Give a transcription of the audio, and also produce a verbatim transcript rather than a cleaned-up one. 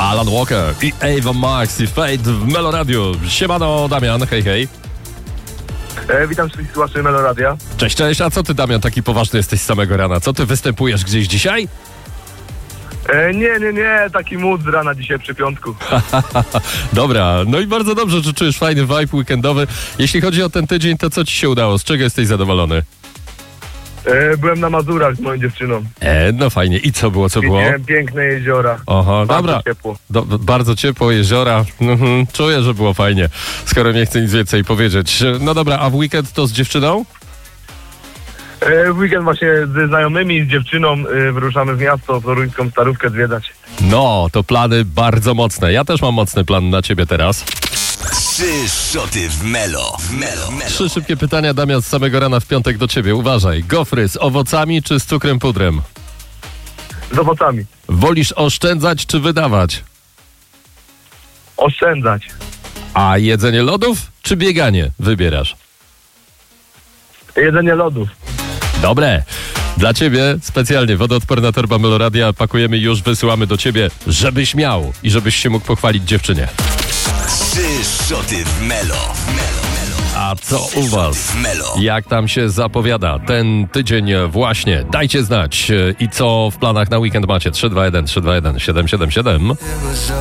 Alan Walker i Ava Max i Fate w Meloradiu. Siemano, Damian, hej, hej. E, witam wszystkich słuchaczy Meloradia. Cześć, cześć, a co ty, Damian, taki poważny jesteś z samego rana? Co ty, występujesz gdzieś dzisiaj? E, nie, nie, nie, taki mood z rana dzisiaj przy piątku. Dobra, no i bardzo dobrze, że czujesz fajny vibe weekendowy. Jeśli chodzi o ten tydzień, to co ci się udało? Z czego jesteś zadowolony? E, byłem na Mazurach z moją dziewczyną. E, no fajnie. I co było, co było? Widziałem piękne jeziora. Oho, Bardzo dobra. ciepło. Do, bardzo ciepło, jeziora. Mhm, czuję, że było fajnie, skoro nie chcę nic więcej powiedzieć. No dobra, a w weekend to z dziewczyną? E, w weekend właśnie ze znajomymi, z dziewczyną e, wyruszamy w miasto, toruńską Starówkę zwiedzać. No, to plany bardzo mocne. Ja też mam mocny plan na ciebie teraz. Trzy szoty w Melo. W Melo. Melo. Trzy szybkie pytania, Damian, z samego rana w piątek do ciebie. Uważaj, gofry z owocami czy z cukrem pudrem? Z owocami. Wolisz oszczędzać czy wydawać? Oszczędzać. A jedzenie lodów czy bieganie wybierasz? Jedzenie lodów. Dobre. Dla ciebie specjalnie wodoodporna torba Meloradia pakujemy i już wysyłamy do ciebie, żebyś miał i żebyś się mógł pochwalić dziewczynie. Trzy szoty w Melo. W Melo. Melo. A co u was? W Melo. Jak tam się zapowiada ten tydzień właśnie? Dajcie znać. I co w planach na weekend macie? trzy dwa jeden trzy dwa jeden siedem siedem siedem.